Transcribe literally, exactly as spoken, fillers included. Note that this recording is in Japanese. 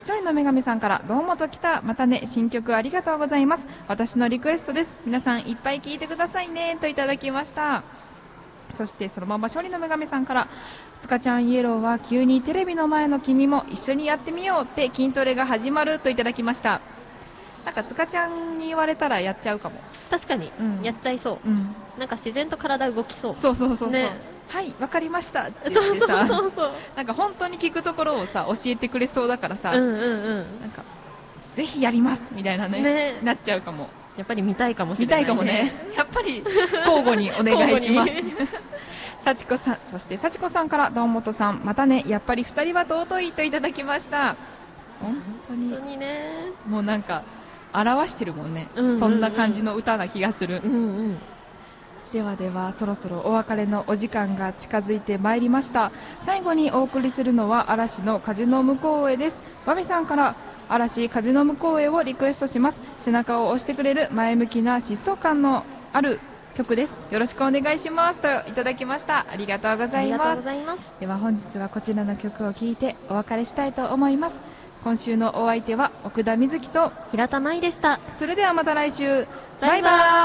勝利の女神さんから、どうもと来た、またね、新曲ありがとうございます。私のリクエストです。皆さんいっぱい聴いてくださいね、といただきました。そしてそのまま勝利の女神さんから、つかちゃんイエローは急にテレビの前の君も一緒にやってみようって筋トレが始まるといただきました。なんかつかちゃんに言われたらやっちゃうかも。 確かに、うん、やっちゃいそう、うん、なんか自然と体動きそう。 そうそうそうそう、ね、はい、わかりましたって言ってさ、 そうそうそうそう、 なんか本当に聞くところをさ教えてくれそうだからさ、 うんうんうん、 なんかぜひやりますみたいな ね, ねなっちゃうかも。 やっぱり見たいかもしれない、ね、 見たいかもね。やっぱり交互にお願いします幸子さん、そして幸子さんから、堂本さんまたね、やっぱりふたりは尊いといただきました。本当に、 本当にね、 もうなんか表してるもんね、うんうんうん、そんな感じの歌な気がする、うんうん、ではではそろそろお別れのお時間が近づいてまいりました。最後にお送りするのは嵐の風の向こうへです。バビさんから、嵐風の向こうへをリクエストします。背中を押してくれる前向きな疾走感のある曲です。よろしくお願いしますといただきました。ありがとうございます。では本日はこちらの曲を聴いてお別れしたいと思います。今週のお相手は奥田瑞希と平田舞でした。 それではまた来週、バイバイ。